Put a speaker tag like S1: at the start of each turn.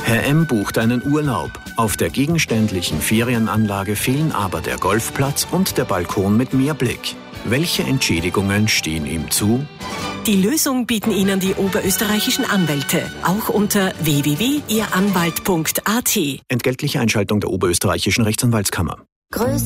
S1: Herr M. bucht einen Urlaub. Auf der gegenständlichen Ferienanlage fehlen aber der Golfplatz und der Balkon mit Meerblick. Welche Entschädigungen stehen ihm zu?
S2: Die Lösung bieten Ihnen die oberösterreichischen Anwälte, auch unter www.ihranwalt.at.
S1: Entgeltliche Einschaltung der oberösterreichischen Rechtsanwaltskammer.